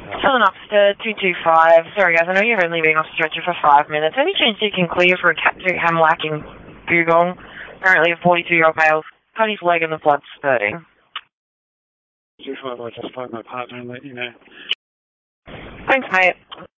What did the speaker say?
Southern Oxford, 225. Sorry guys, I know you've only been off stretcher for 5 minutes. Any chance you can clear for a cat to Hamlack in Googong? Apparently a 42-year-old male cut his leg and the blood's spurting. 225, I'll just find my partner and let you know. Thanks, mate.